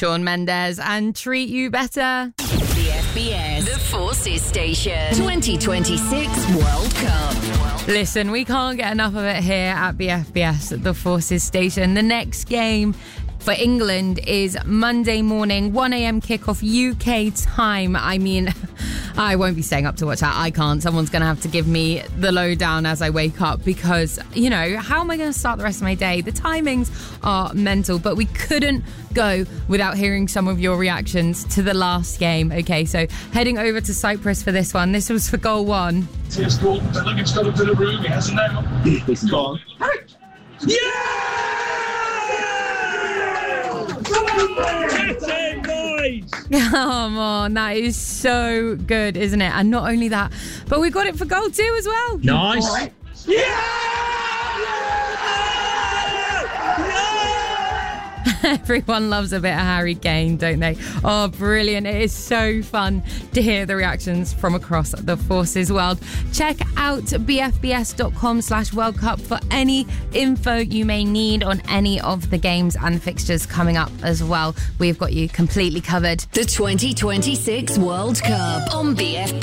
Shawn Mendes and Treat You Better. BFBS, the Forces Station, 2026 World Cup. Listen, we can't get enough of it here at BFBS, the Forces Station. The next game for England is Monday morning, 1 a.m. kickoff UK time. I mean, I won't be staying up to watch that. I can't. Someone's going to have to give me the lowdown as I wake up because, you know, how am I going to start the rest of my day? The timings are mental, but we couldn't go without hearing some of your reactions to the last game. Okay, so heading over to Cyprus for this one. This was for goal one. Here's Gordon. I think it's got a bit of room. He hasn't now. It's gone. Yeah! Come on, that is so good, isn't it? And not only that, but we got it for goal two as well. Nice. Everyone loves a bit of Harry Kane, don't they? Oh, brilliant. It is so fun to hear the reactions from across the Forces world. Check out bfbs.com/World Cup for any info you may need on any of the games and fixtures coming up as well. We've got you completely covered. The 2026 World Cup on BFBS.